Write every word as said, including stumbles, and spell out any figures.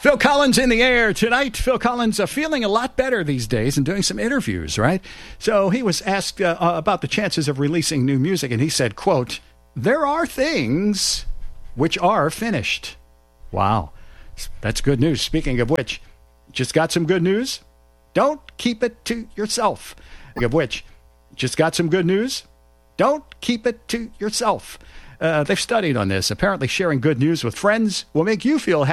Phil Collins in the air tonight. Phil Collins uh, feeling a lot better these days and doing some interviews, right? So he was asked uh, uh, about the chances of releasing new music, and he said, quote, "There are things which are finished." Wow. That's good news. Speaking of which, just got some good news? Don't keep it to yourself. Speaking of which, just got some good news? Don't keep it to yourself. Uh, they've studied on this. Apparently sharing good news with friends will make you feel happy.